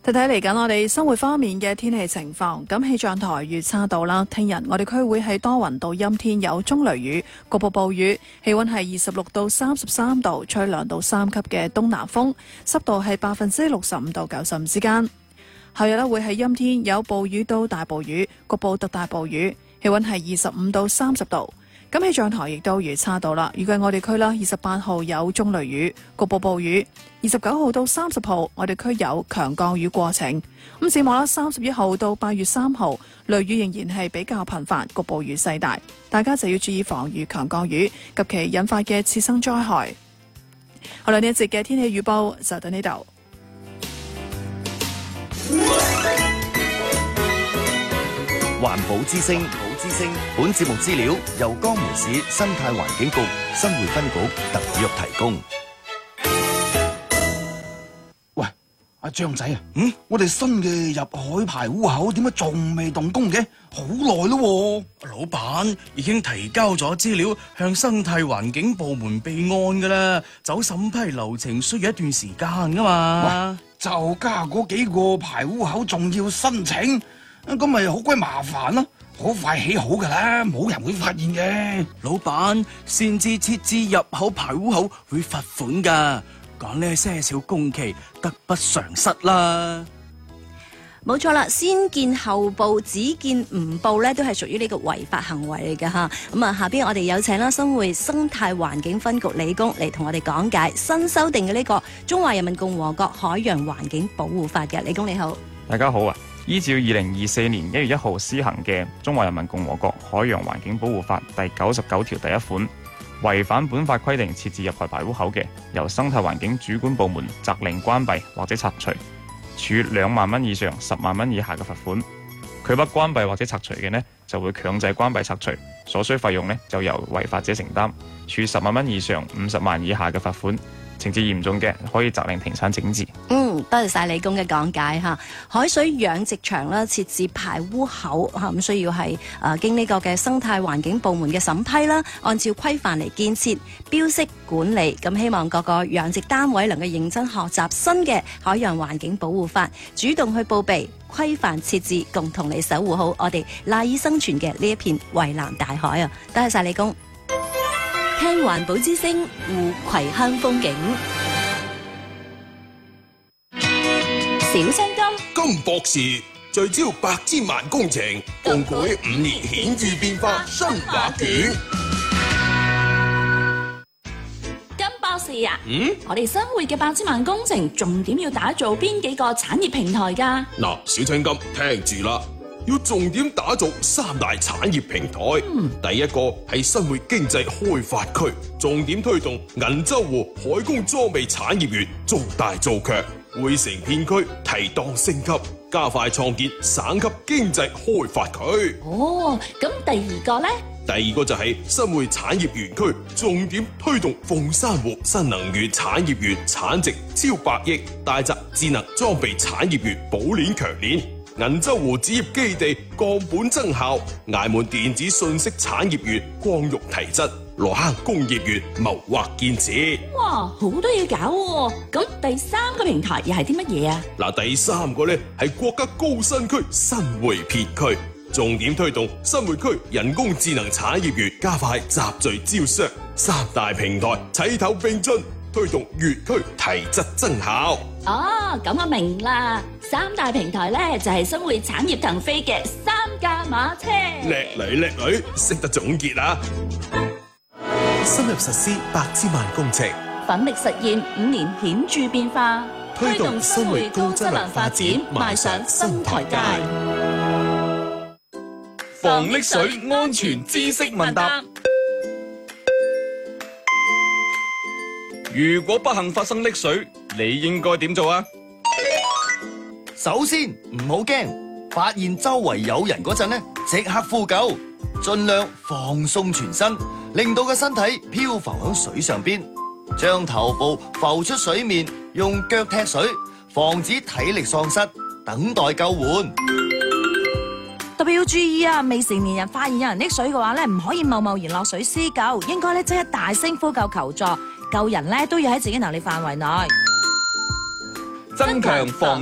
睇睇嚟緊我哋生活方面嘅天氣情況，咁氣象台預測到啦，聽日我哋區會係多雲到陰天，有中雷雨，局部暴雨，氣溫係26到33度，吹2到3級嘅東南風，濕度係65%到90%之間。後日會係陰天，有暴雨到大暴雨，局部特大暴雨，氣溫係25到30度。咁氣象台亦都預測到啦，預計我哋區啦28號有中雷雨，局部暴雨；29號到30號我哋區有強降雨過程。咁展望啦，31號到8月3號雷雨仍然係比較頻繁，局部雨勢大，大家就要注意防禦強降雨及其引發嘅次生災害。好啦，呢一節嘅天氣預報就到呢度。 環保之聲，本節目資料由江門市生態環境局新會分局特約提供。 喂，阿張仔啊，我哋新嘅入海排污口點解仲未動工嘅？好耐咯。 老闆已經提交咗資料向生態環境部門備案噶啦，走審批流程需要一段時間噶嘛。 就加嗰幾個排污口仲要申請，咁咪好鬼麻煩咯。好快起好噶啦，冇人會發現嘅。 老闆，擅自設置入口排污口會罰款噶，講呢些少工期得不償失啦。 冇錯啦，先見後報，只見唔報咧，都係屬於呢個違法行為嚟嘅吓。咁啊，下邊我哋有請啦，新會生態環境分局理工嚟同我哋講解新修訂嘅呢個《中華人民共和國海洋環境保護法》嘅。理工你好， 大家好啊！依照2024年1月1號施行嘅《中華人民共和國海洋環境保護法》第99條第1款，違反本法規定設置入海排污口嘅，由生態環境主管部門責令關閉或者拆除，處2萬蚊以上10萬蚊以下嘅罰款；拒不關閉或者拆除嘅呢，就會強制關閉拆除，所需費用呢就由違法者承擔，處10萬蚊以上50萬以下嘅罰款。情節嚴重嘅，可以責令停產整治。 多謝晒理工嘅講解吓。海水養殖場啦，設置排污口吓，咁需要係經呢個嘅生態環境部門嘅審批啦，按照規範嚟建設、標識、管理。咁希望各個養殖單位能夠認真學習新嘅海洋環境保護法，主動去報備、規範設置，共同嚟守護好我哋賴以生存嘅呢一片蔚藍大海啊！多謝晒理工。聽環保之聲，護葵鄉風景。小青金博士聚焦百千萬工程，共舉5年顯著變化新畫卷。 金博士啊，我哋新會嘅百千萬工程重點要打造邊幾個產業平台㗎？ 嗱，小青金聽住啦，要重點打造3大產業平台。第一個係新會經濟開發區，重點推動銀洲湖海工裝備產業園做大做強，匯成片區提檔升級，加快創建省級經濟開發區。 哦，咁第二個呢？ 第二個就係新會產業園區，重點推動鳳山湖新能源產業園產值超100億，大澤智能裝備產業園保鏈強鏈，銀洲湖紙業基地降本增效，崖門電子信息產業園光育提質，羅坑工業園謀劃建設。 哇，好多嘢搞喎！咁第3個平台又係啲乜嘢啊？ 嗱，第3個呢係國家高新區新會片區，重點推動新會區人工智能產業園，加快集聚招商，3大平台齊頭並進，推動粵區提質增效。 哦，咁我明啦，3大平台咧就係新會產業騰飛嘅3架馬車。 叻女，識得總結啦！ 深入實施百千萬工程， 奮力實現5年顯著變化， 推動新會高質量發展邁上新台階。 防溺水安全知識問答。如果不幸發生溺水，你應該點做啊？ 首先唔好驚，發現周圍有人嗰陣呢，即刻呼救，盡量放鬆全身，令到個身體漂浮喺水上邊，將頭部浮出水面，用腳踢水，防止體力喪失，等待救援。 特別要注意啊！未成年人發現有人溺水嘅話咧，唔可以貿然落水施救，應該咧即刻大聲呼救求助，救人咧都要喺自己能力範圍內， 增強防